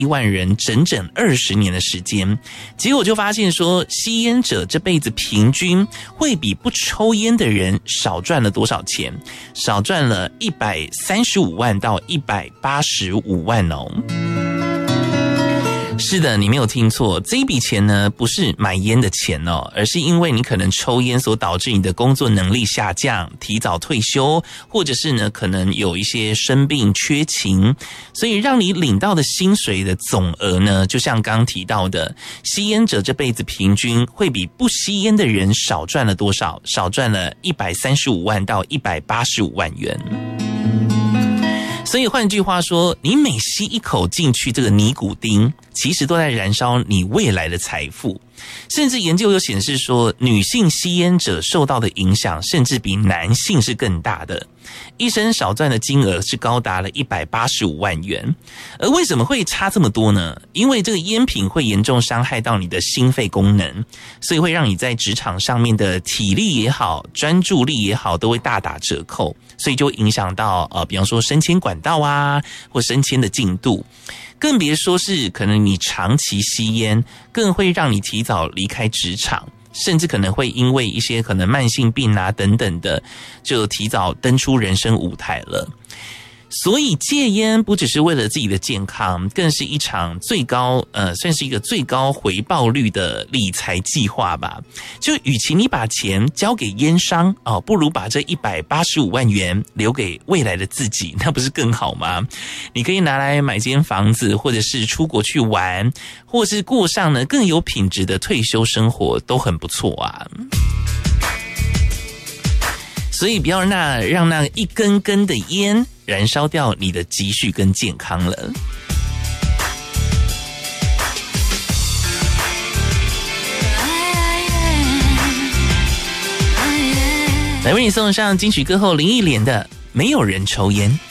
万人整整20年的时间，结果就发现说，吸烟者这辈子平均会比不抽烟的人少赚了多少钱？少赚了135万到185万哦。是的，你没有听错，这一笔钱呢不是买烟的钱哦，而是因为你可能抽烟所导致你的工作能力下降，提早退休，或者是呢可能有一些生病缺勤，所以让你领到的薪水的总额呢，就像刚提到的，吸烟者这辈子平均会比不吸烟的人少赚了多少？少赚了135万到185万元。所以换句话说，你每吸一口进去这个尼古丁，其实都在燃烧你未来的财富。甚至研究有显示说，女性吸烟者受到的影响甚至比男性是更大的，一生少赚的金额是高达了185万元。而为什么会差这么多呢？因为这个烟品会严重伤害到你的心肺功能，所以会让你在职场上面的体力也好，专注力也好，都会大打折扣，所以就影响到比方说升迁管道啊，或升迁的进度。更别说是可能你长期吸烟，更会让你提早离开职场，甚至可能会因为一些可能慢性病啊等等的，就提早登出人生舞台了。所以戒烟不只是为了自己的健康，更是一场算是一个最高回报率的理财计划吧。就与其你把钱交给烟商不如把这185万元留给未来的自己，那不是更好吗？你可以拿来买间房子，或者是出国去玩，或是过上呢更有品质的退休生活，都很不错啊。所以不要让那一根根的烟燃烧掉你的积蓄跟健康了。来为你送上金曲歌后林忆莲的《没有人抽烟》。